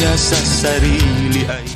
niya sa sarili ay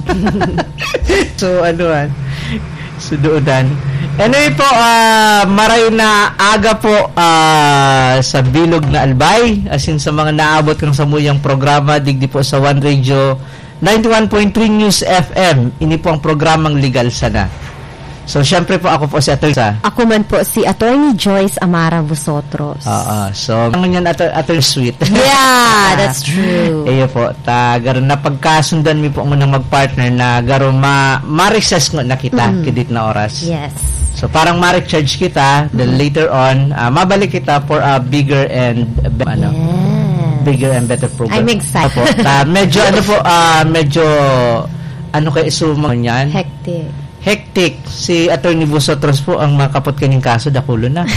So sududan. Anyway po, maray na aga po sa Bilog na Albay, as in sa mga naabot kang samuyang programa digdi po sa One Radio 91.3 News FM. Ini po ang programang Legal Sana. So, syempre po ako po si Atty. Ako man po si Attorney Joyce Amara Busotros. So, ang yan Atty. Sweet. Yeah, that's true. Iyo po, garon na pagkasundan mi po munang magpartner na garon ma-recess ko na kita kidit na oras. Yes. So, parang ma-recharge kita, then later on, mabalik kita for a bigger and bigger and better program. I'm excited. Opo, medyo kay isumang yan? Hectic. Si Attorney Busotros po ang makapot kaning kaso, dakulo na.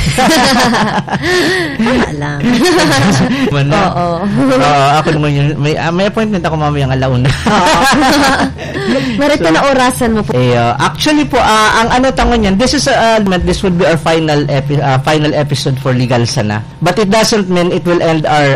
Alam. Oo. Ako naman yun. May appointment ako mamayang alauna. Marito na orasan mo po. Actually po, ang tangon yan, this would be our final episode for Legal Sana. But it doesn't mean it will end our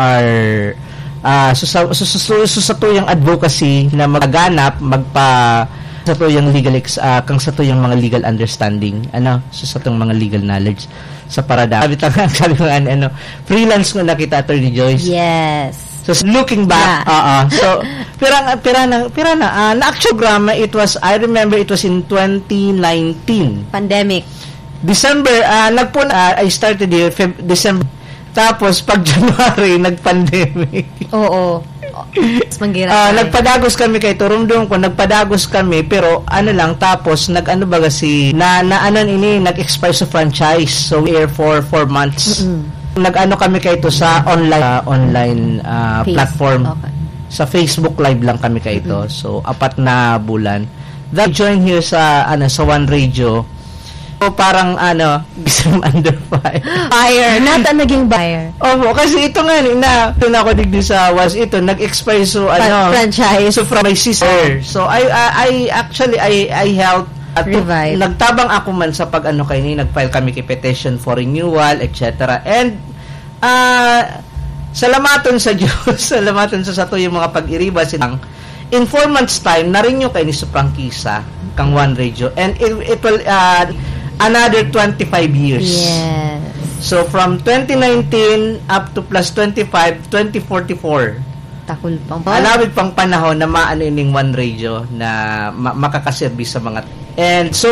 susatuyang advocacy na magaganap, sa tuyang kang sa tuyang mga legal understanding, sa tuyang mga legal knowledge sa parada. Sabi ko freelance ko nakita, Attorney Joyce. Yes. So looking back, so pira na na-actuograma, I remember it was in 2019. Pandemic. December, I started here December. Tapos pag January nag-pandemic. Oo. Nagpadagos kami kay Turumdum ko, nagpadagos kami pero tapos nag-expire sa franchise, so air for 4 months. Kami kay ito sa online platform. Okay. Sa Facebook Live lang kami kay ito. So 4 na bulan. That join here sa One Radio. So parang under fire. Not naging fire. Opo, kasi ito nga doon ako digdi sa was ito nag-expire franchise. So from my sister. So I actually helped revive. Nagtabang ako man sa pag nag-file kami kay petition for renewal, etc. And salamaton sa Diyos, salamaton sa yung mga pag-iriba silang in 4 months time na-renew kay ni Suprangkisa kang One Radio, and it will another 25 years. Yes. So from 2019 up to plus 25, 2044. Takul pang Alawid pang panahon na ining One Radio na makakaservice sa mga, and so